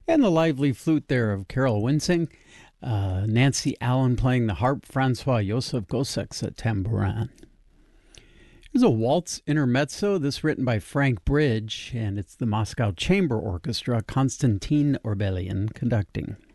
And the lively flute there of Carol Winsing, Nancy Allen playing the harp, Francois Joseph Gossec's a tambourin. Here's a waltz intermezzo, this written by Frank Bridge, and it's the Moscow Chamber Orchestra, Konstantin Orbelian conducting.